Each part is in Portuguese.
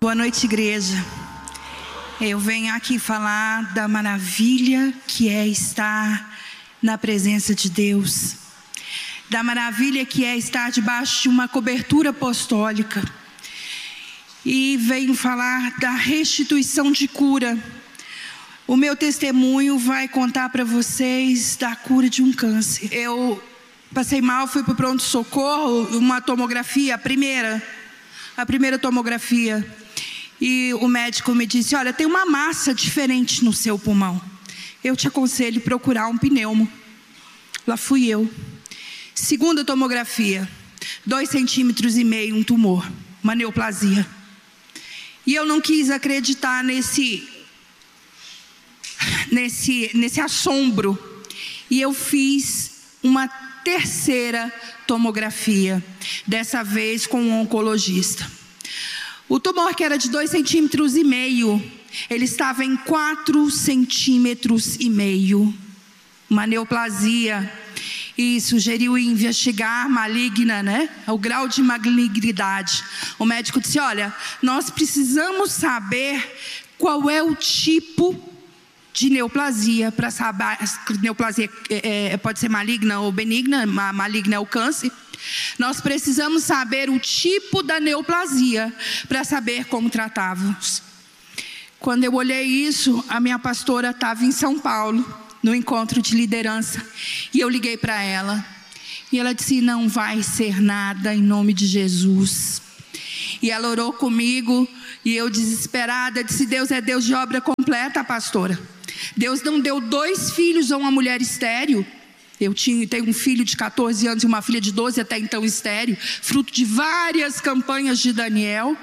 Boa noite, igreja. Eu venho aqui falar da maravilha que é estar na presença de Deus, da maravilha que é estar debaixo de uma cobertura apostólica, e venho falar da restituição de cura. O meu testemunho vai contar para vocês da cura de um câncer. Eu passei mal, fui para o pronto-socorro, uma tomografia, a primeira tomografia. E o médico me disse: olha, tem uma massa diferente no seu pulmão. Eu te aconselho procurar um pneumo. Lá fui eu. Segunda tomografia, 2,5 centímetros, um tumor, uma neoplasia. E eu não quis acreditar nesse assombro. E eu fiz uma terceira tomografia, dessa vez com um oncologista. O tumor, que era de 2,5 centímetros, ele estava em 4,5 centímetros. Uma neoplasia. E sugeriu investigar maligna, né? O grau de malignidade. O médico disse: olha, nós precisamos saber qual é o tipo de neoplasia, para saber, neoplasia pode ser maligna ou benigna, maligna é o câncer. Nós precisamos saber o tipo da neoplasia para saber como tratávamos. Quando eu olhei isso, a minha pastora estava em São Paulo, no encontro de liderança, e eu liguei para ela, e ela disse: não vai ser nada, em nome de Jesus. E ela orou comigo, e eu, desesperada, disse: Deus é Deus de obra completa, pastora. Deus não deu 2 filhos a uma mulher estéril. Eu tenho um filho de 14 anos e uma filha de 12, até então estéril, fruto de várias campanhas de Daniel.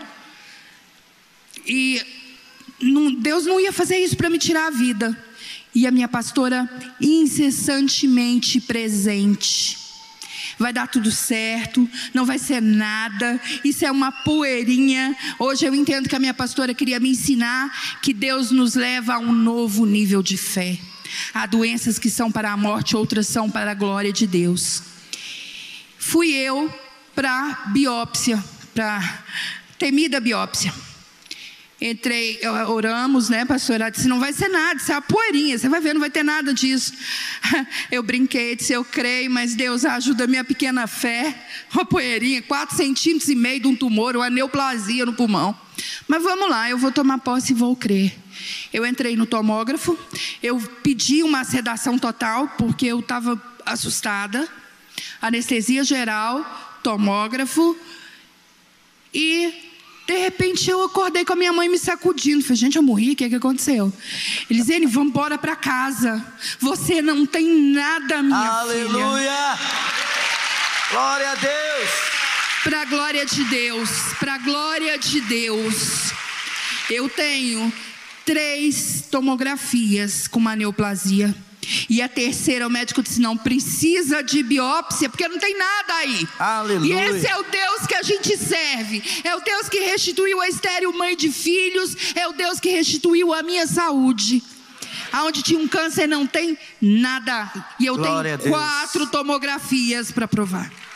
E Deus não ia fazer isso para me tirar a vida. E a minha pastora incessantemente presente: vai dar tudo certo, não vai ser nada, isso é uma poeirinha. Hoje eu entendo que a minha pastora queria me ensinar que Deus nos leva a um novo nível de fé. Há doenças que são para a morte, outras são para a glória de Deus. Fui eu para biópsia, para temida biópsia. Entrei, oramos, né, pastora? Disse: não vai ser nada, isso é uma poeirinha, você vai ver, não vai ter nada disso. Eu brinquei, disse: eu creio, mas Deus ajuda a minha pequena fé. Uma poeirinha, 4,5 centímetros de um tumor, uma neoplasia no pulmão. Mas vamos lá, eu vou tomar posse e vou crer. Eu entrei no tomógrafo, eu pedi uma sedação total, porque eu estava assustada. Anestesia geral, tomógrafo, e de repente eu acordei com a minha mãe me sacudindo. Falei: gente, eu morri, o que aconteceu? Eles disseram: vamos embora para casa, você não tem nada, minha Aleluia! filha. Aleluia! Glória a Deus! Para a glória de Deus, para a glória de Deus. Eu tenho 3 tomografias com uma neoplasia. E a terceira, o médico disse: não precisa de biópsia, porque não tem nada aí. Aleluia. E esse é o Deus que a gente serve. É o Deus que restituiu a estéril mãe de filhos. É o Deus que restituiu a minha saúde. Aonde tinha um câncer não tem nada. E eu tenho 4 tomografias para provar.